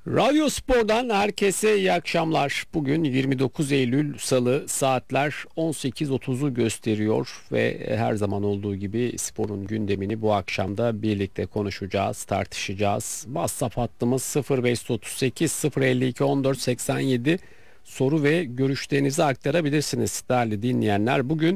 Radyo Spor'dan herkese iyi akşamlar. Bugün 29 Eylül Salı, saatler 18.30'u gösteriyor ve her zaman olduğu gibi sporun gündemini bu akşam da birlikte konuşacağız, tartışacağız. WhatsApp hattımız 0538 052 14 87. Soru ve görüşlerinizi aktarabilirsiniz değerli dinleyenler. Bugün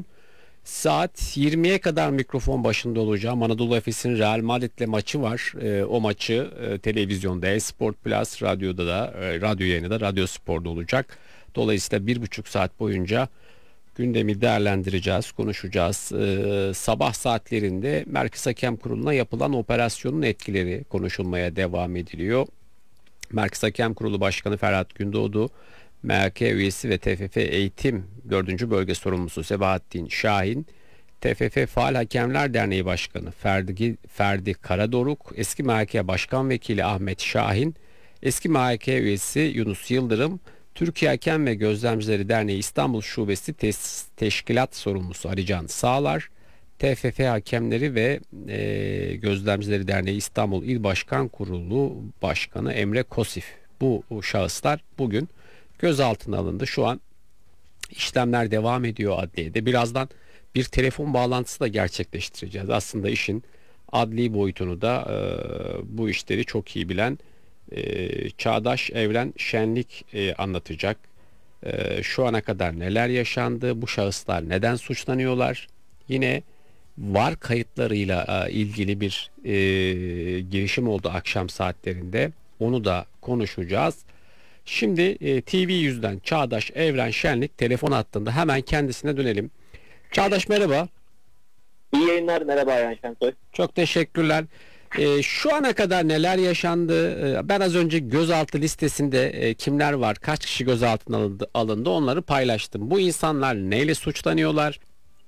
saat 20'ye kadar mikrofon başında olacağım. Anadolu Efes'in Real Madrid'le maçı var. O maçı televizyonda, Esport Plus, radyoda da, radyo yayını da Radyo Spor'da olacak. Dolayısıyla 1,5 saat boyunca gündemi değerlendireceğiz, konuşacağız. Sabah saatlerinde Merkez Hakem Kurulu'na yapılan operasyonun etkileri konuşulmaya devam ediliyor. Merkez Hakem Kurulu Başkanı Ferhat Gündoğdu, MHK üyesi ve TFF Eğitim 4. Bölge Sorumlusu Sebahattin Şahin, TFF Faal Hakemler Derneği Başkanı Ferdi Karadoruk, eski MHK Başkan Vekili Ahmet Şahin, eski MHK üyesi Yunus Yıldırım, Türkiye Hakem ve Gözlemcileri Derneği İstanbul Şubesi Teşkilat Sorumlusu Alican Sağlar, TFF Hakemleri ve Gözlemcileri Derneği İstanbul İl Başkan Kurulu Başkanı Emre Kosif. Bu şahıslar bugün gözaltına alındı. Şu an işlemler devam ediyor adliyede. Birazdan bir telefon bağlantısı da gerçekleştireceğiz. Aslında işin adli boyutunu da bu işleri çok iyi bilen Çağdaş Evren Şenlik anlatacak. Şu ana kadar neler yaşandı? Bu şahıslar neden suçlanıyorlar? Yine VAR kayıtlarıyla ilgili bir girişim oldu akşam saatlerinde. Onu da konuşacağız. Şimdi TV yüzden Çağdaş Evren Şenlik telefon hattında, hemen kendisine dönelim. Çağdaş merhaba. İyi yayınlar, merhaba Ayhan Şensoy. Çok teşekkürler. Şu ana kadar neler yaşandı? Ben az önce gözaltı listesinde kimler var, kaç kişi gözaltına alındı onları paylaştım. Bu insanlar neyle suçlanıyorlar?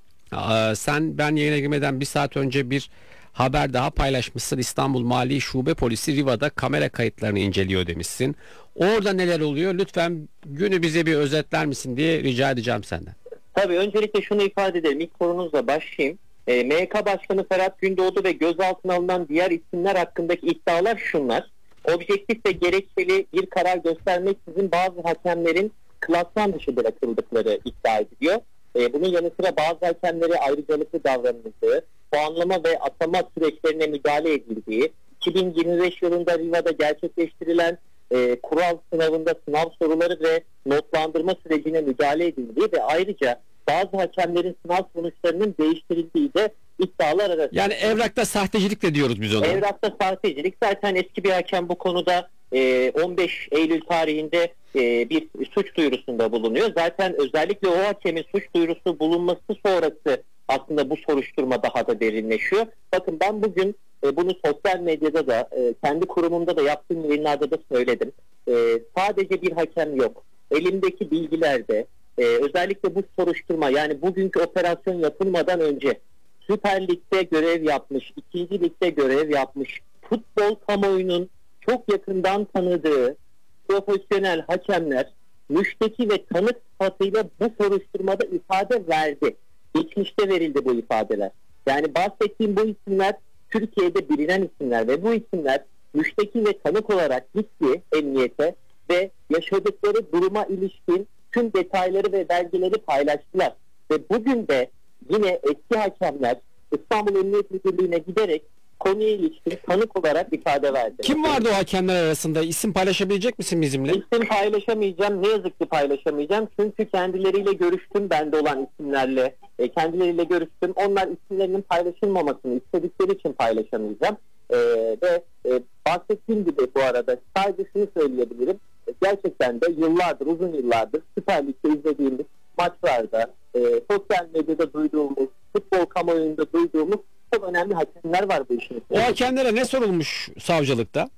Ben yayına girmeden bir saat önce bir haber daha paylaşmışsın. İstanbul Mali Şube Polisi Riva'da kamera kayıtlarını inceliyor demişsin. Orada neler oluyor? Lütfen günü bize bir özetler misin diye rica edeceğim senden. Tabii öncelikle şunu ifade edelim. İlk sorunuzla başlayayım. MHK Başkanı Ferhat Gündoğdu ve gözaltına alınan diğer isimler hakkındaki iddialar şunlar. Objektif ve gerekçeli bir karar göstermeksizin bazı hakemlerin klasman dışı bırakıldıkları iddia ediliyor. Bunun yanı sıra bazı hakemlere ayrıcalıklı davranıldığı, puanlama ve atama süreçlerine müdahale edildiği, 2025 yılında Riva'da gerçekleştirilen kural sınavında sınav soruları ve notlandırma sürecine müdahale edildiği ve ayrıca bazı hakemlerin sınav sonuçlarının değiştirildiği de iddialar arasında. Yani evrakta sahtecilik de diyoruz biz ona. Evrakta sahtecilik, zaten eski bir hakem bu konuda 15 Eylül tarihinde bir suç duyurusunda bulunuyor. Zaten özellikle o hakemin suç duyurusu bulunması sonrası aslında bu soruşturma daha da derinleşiyor. Bakın ben bugün bunu sosyal medyada da kendi kurumumda da yaptığım yayınlarda da söyledim. Sadece bir hakem yok. Elimdeki bilgilerde özellikle bu soruşturma, yani bugünkü operasyon yapılmadan önce Süper Lig'de görev yapmış, 2. Lig'de görev yapmış, futbol kamuoyunun çok yakından tanıdığı profesyonel hakemler müşteki ve tanık sıfatıyla bu soruşturmada ifade verdi. Geçmişte verildi bu ifadeler. Yani bahsettiğim bu isimler Türkiye'de bilinen isimler ve bu isimler müşteki ve tanık olarak gitti emniyete ve yaşadıkları duruma ilişkin tüm detayları ve belgeleri paylaştılar. Ve bugün de yine eski hakemler İstanbul Emniyet Müdürlüğü'ne giderek konuya ilişkin tanık olarak ifade verdi. Kim vardı o hakemler arasında? İsim paylaşabilecek misin bizimle? İsim paylaşamayacağım. Ne yazık ki paylaşamayacağım. Çünkü kendileriyle görüştüm, bende olan isimlerle. Kendileriyle görüştüm. Onlar isimlerinin paylaşılmamasını istedikleri için paylaşamayacağım. Ve bahsettiğim gibi bu arada sadece şunu söyleyebilirim. Gerçekten de yıllardır, uzun yıllardır Süper Lig'de izlediğimiz maçlarda sosyal medyada duyduğumuz, futbol kamuoyunda duyduğumuz çok önemli hakemler var bu işin. O hakemlere ne sorulmuş savcılıkta?